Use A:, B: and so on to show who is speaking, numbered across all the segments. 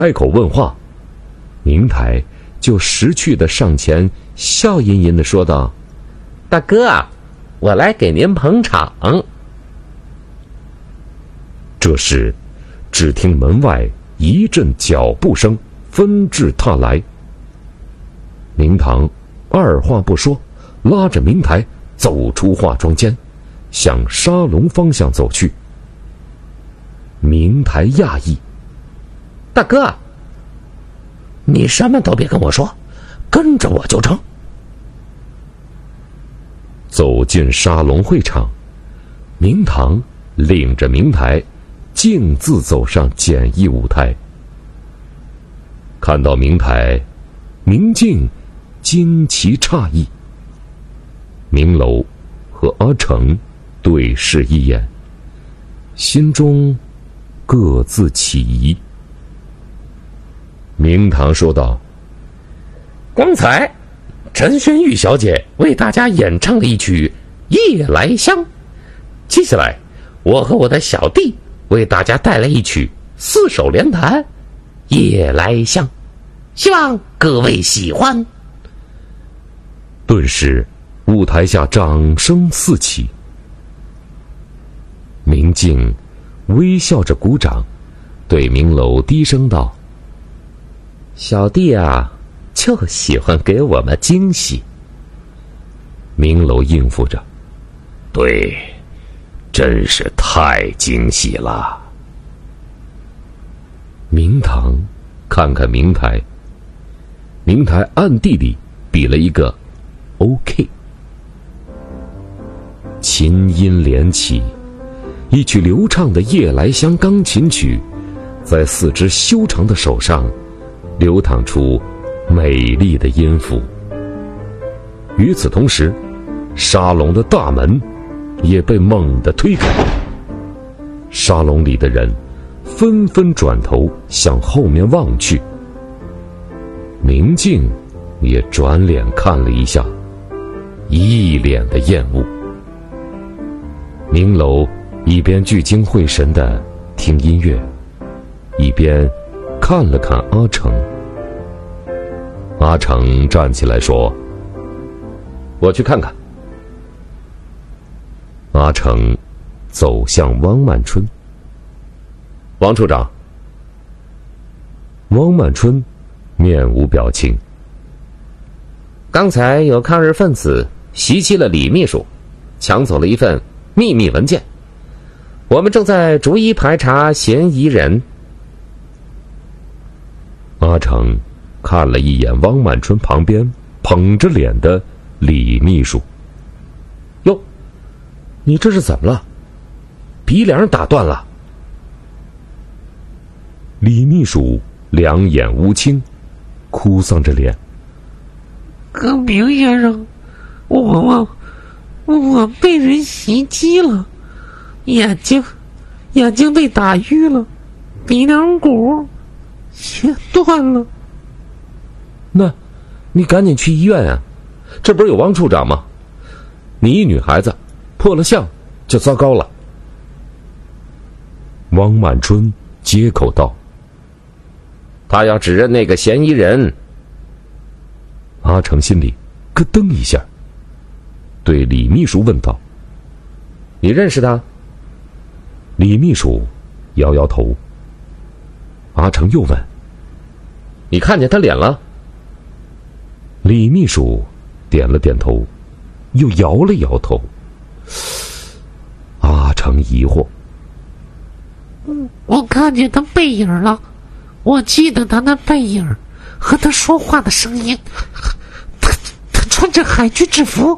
A: 开口问话，明台就识趣地上前，笑吟吟地说道：“
B: 大哥啊，我来给您捧场。”
A: 这时，只听门外一阵脚步声纷至沓来。明堂二话不说，拉着明台走出化妆间，向沙龙方向走去。明台讶异：“
B: 大哥，你什么都别跟我说，跟着我就成。”
A: 走进沙龙会场，明堂领着明台径自走上简易舞台。看到明台，明镜惊奇诧异。明楼和阿成对视一眼，心中各自起疑。明堂说道：“
B: 刚才陈轩玉小姐为大家演唱了一曲《夜来香》，接下来我和我的小弟为大家带来一曲4手联弹《夜来香》，希望各位喜欢。”
A: 顿时舞台下掌声四起。明镜微笑着鼓掌，对明楼低声道：“
B: 小弟啊，就喜欢给我们惊喜。”
A: 明楼应付着：“
C: 对，真是太惊喜了。”
A: 明堂看看明台，明台暗地里比了一个 OK。 琴音连起，一曲流畅的夜来香钢琴曲在4只修长的手上流淌出美丽的音符。与此同时，沙龙的大门也被猛地推开，沙龙里的人纷纷转头向后面望去。明镜也转脸看了一下，一脸的厌恶。明楼一边聚精会神地听音乐，一边看了看阿成。阿成站起来说：“我去看看。”阿成走向汪曼春。“王处长。”汪曼春面无表情。
B: “刚才有抗日分子袭击了李秘书，抢走了一份秘密文件，我们正在逐一排查嫌疑人。”
A: 阿成看了一眼汪曼春旁边捧着脸的李秘书。
B: “哟，你这是怎么了？鼻梁打断了？”
A: 李秘书两眼乌青，哭丧着脸：“
D: 葛明先生，我被人袭击了，眼睛被打淤了，鼻梁骨也断了。”“
B: 那你赶紧去医院啊，这不是有王处长吗？你一女孩子破了相就糟糕了。”
A: 汪曼春接口道：“
B: 他要指认那个嫌疑人。”
A: 阿成心里咯噔一下，对李秘书问道：“
B: 你认识他？”
A: 李秘书摇摇头。阿成又问：“
B: 你看见他脸了？”
A: 李秘书点了点头，又摇了摇头。阿成疑惑：“
D: 我看见他背影了，我记得他那背影和他说话的声音，他穿着海军制服。”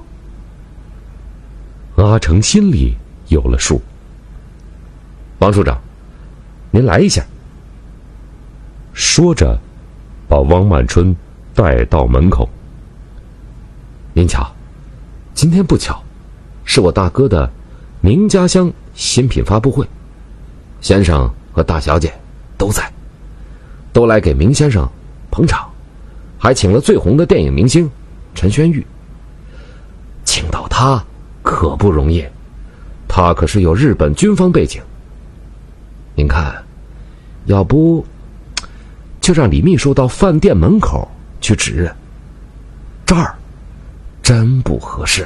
A: 阿成心里有了数。
B: “王处长，您来一下。”
A: 说着把汪曼春带到门口。
B: “您瞧，今天不巧，是我大哥的明家乡新品发布会，先生和大小姐都在，都来给明先生捧场，还请了最红的电影明星陈轩玉。请到他可不容易，他可是有日本军方背景。您看，要不却让李秘书到饭店门口去指认，这儿真不合适。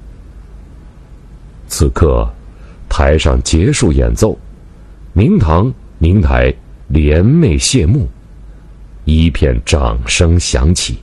A: 此刻，台上结束演奏，明堂明台联袂谢幕，一片掌声响起。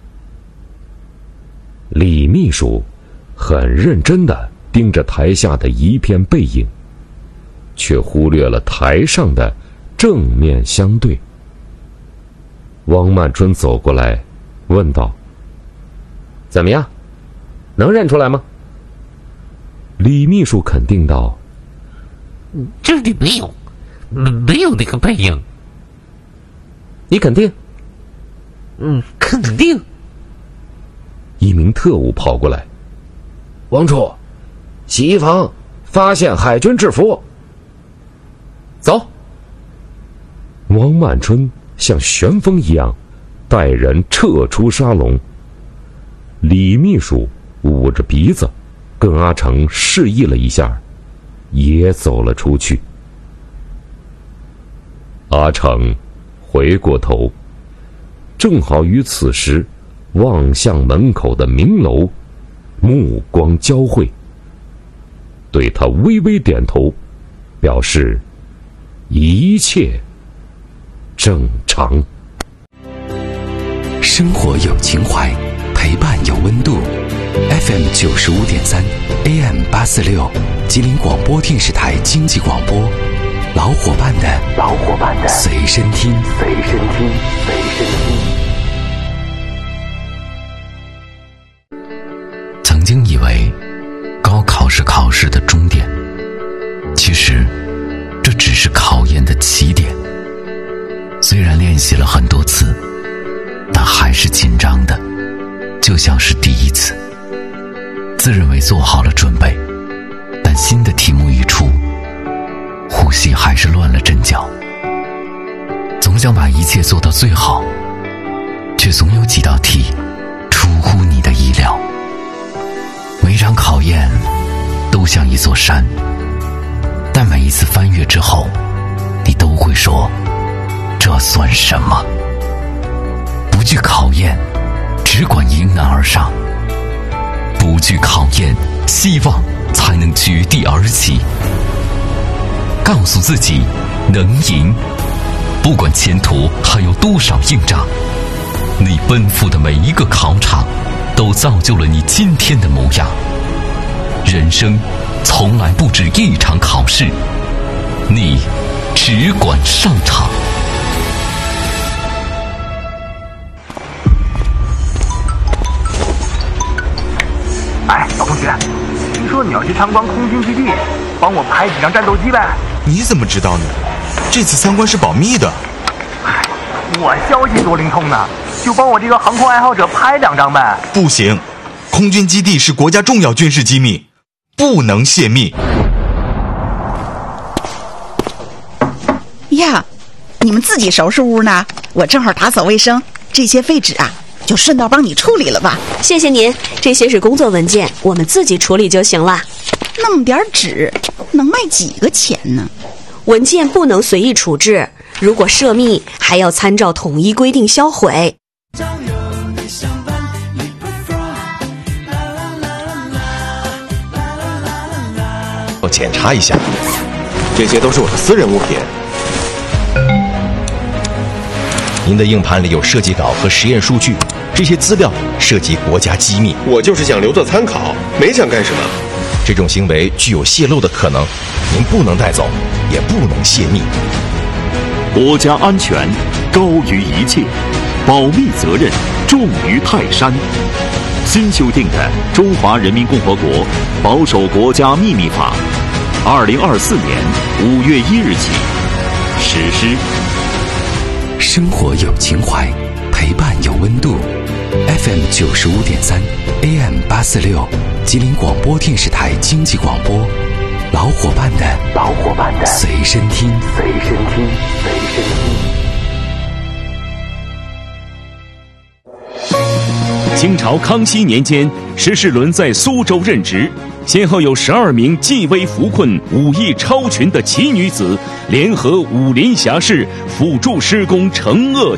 A: 李秘书很认真地盯着台下的一片背影，却忽略了台上的正面相对。汪曼春走过来问道：
B: 怎么样，能认出来吗？
A: 李秘书肯定道：
D: 这里没有那个背影。
B: 你肯定？
D: 肯定。
A: 一名特务跑过来：
B: 王处，洗衣房发现海军制服。走。
A: 汪曼春像旋风一样带人撤出沙龙。李秘书捂着鼻子跟阿成示意了一下，也走了出去。阿成回过头，正好与此时望向门口的明楼目光交汇，对他微微点头，表示一切正常。
E: 生活有情怀，陪伴有温度。FM 95.3 AM 846，吉林广播电视台经济广播，老伙伴的随身听。曾经以为高考是考试的终点，其实这只是考验的起点。虽然练习了很多次，但还是紧张的，就像是第一次。自认为做好了准备，但新的题目一出，呼吸还是乱了阵脚。总想把一切做到最好，却总有几道题出乎你的意料。每场考验都像一座山，但每一次翻越之后，你都会说，这算什么？不惧考验，只管迎难而上。不惧考验，希望才能绝地而起。告诉自己能赢，不管前途还有多少硬仗，你奔赴的每一个考场都造就了你今天的模样。人生从来不止一场考试，你只管上场。
F: 哎，老同学，听说你要去参观空军基地，帮我拍几张战斗机呗？
G: 你怎么知道呢？这次参观是保密的。
F: 哎，我消息多灵通呢，就帮我这个航空爱好者拍2张呗。
G: 不行，空军基地是国家重要军事机密，不能泄密。
H: 呀，你们自己收拾屋呢？我正好打扫卫生，这些废纸啊，就顺道帮你处理了吧。
I: 谢谢您，这些是工作文件，我们自己处理就行了。
H: 那么点纸，能卖几个钱呢？
I: 文件不能随意处置，如果涉密，还要参照统一规定销毁。
J: 我检查一下，这些都是我的私人物品。您的硬盘里有设计稿和实验数据，这些资料涉及国家机密。
K: 我就是想留作参考，没想干什么。
J: 这种行为具有泄露的可能，您不能带走，也不能泄密。
L: 国家安全高于一切，保密责任重于泰山。新修订的《中华人民共和国保守国家秘密法》，2024年5月1日起实施。
E: 生活有情怀，陪伴有温度。FM 95.3 AM 846，吉林广播电视台经济广播，老伙伴的随身听。
L: 清朝康熙年间，石世伦在苏州任职， 先后有12名济危扶困、武艺超群的奇女子，联合武林侠士辅助施工惩恶